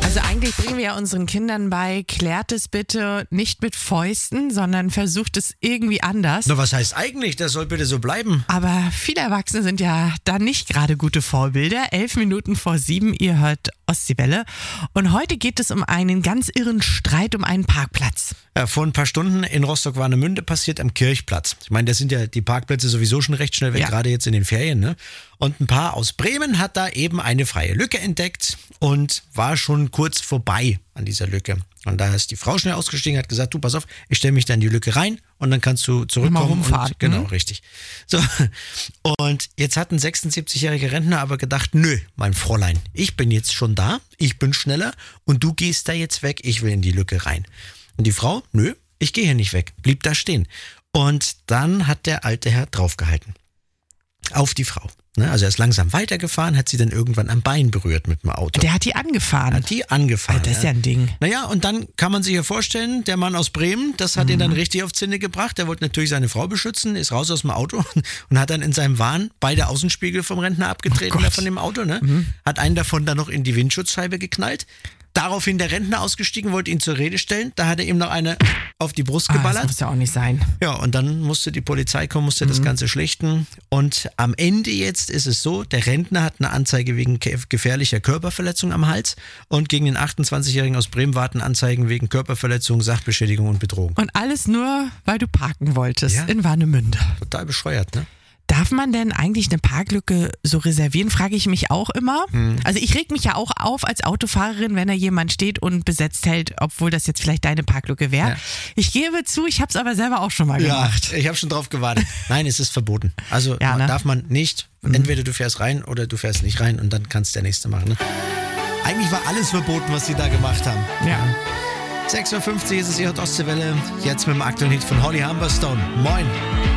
Also eigentlich bringen wir ja unseren Kindern bei, klärt es bitte nicht mit Fäusten, sondern versucht es irgendwie anders. Na, was heißt eigentlich? Das soll bitte so bleiben. Aber viele Erwachsene sind ja da nicht gerade gute Vorbilder. 11:11, ihr hört Ostseewelle. Und heute geht es um einen ganz irren Streit um einen Parkplatz. Ja, vor ein paar Stunden in Rostock-Warnemünde passiert am Kirchplatz. Ich meine, da sind ja die Parkplätze sowieso schon recht schnell weg, gerade jetzt in den Ferien, ne? Und ein Paar aus Bremen hat da eben eine freie Lücke entdeckt und war schon kurz vorbei an dieser Lücke. Und da ist die Frau schnell ausgestiegen, hat gesagt, du, pass auf, ich stelle mich da in die Lücke rein und dann kannst du zurückkommen. Mal rumfahren. Und, genau, richtig. So, und jetzt hat ein 76-jähriger Rentner aber gedacht, nö, mein Fräulein, ich bin jetzt schon da, ich bin schneller und du gehst da jetzt weg, ich will in die Lücke rein. Und die Frau, nö, ich gehe hier nicht weg, blieb da stehen. Und dann hat der alte Herr draufgehalten. Auf die Frau. Also er ist langsam weitergefahren, hat sie dann irgendwann am Bein berührt mit dem Auto. Der hat die angefahren. Hat die angefahren. Das ist ja ein Ding. Naja, und dann kann man sich ja vorstellen, der Mann aus Bremen, das hat ihn dann richtig auf Zinne gebracht. Der wollte natürlich seine Frau beschützen, ist raus aus dem Auto und hat dann in seinem Wahn beide Außenspiegel vom Rentner abgetreten, von dem Auto. Ne? Hat einen davon dann noch in die Windschutzscheibe geknallt. Daraufhin der Rentner ausgestiegen, wollte ihn zur Rede stellen. Da hat er ihm noch eine auf die Brust geballert. Das muss ja auch nicht sein. Ja, und dann musste die Polizei kommen, musste das Ganze schlichten. Und am Ende jetzt ist es so, der Rentner hat eine Anzeige wegen gefährlicher Körperverletzung am Hals und gegen den 28-Jährigen aus Bremen warten Anzeigen wegen Körperverletzung, Sachbeschädigung und Bedrohung. Und alles nur, weil du parken wolltest in Warnemünde. Total bescheuert, ne? Darf man denn eigentlich eine Parklücke so reservieren, frage ich mich auch immer. Also ich reg mich ja auch auf als Autofahrerin, wenn da jemand steht und besetzt hält, obwohl das jetzt vielleicht deine Parklücke wäre. Ja. Ich gebe zu, ich habe es aber selber auch schon mal gemacht. Ich habe schon drauf gewartet. Nein, es ist verboten. Also darf man nicht. Entweder du fährst rein oder du fährst nicht rein und dann kannst der Nächste machen. Ne? Eigentlich war alles verboten, was sie da gemacht haben. Ja. 6:50 Uhr ist es, ihr hört Ostseewelle. Jetzt mit dem aktuellen Hit von Holly Humberstone. Moin.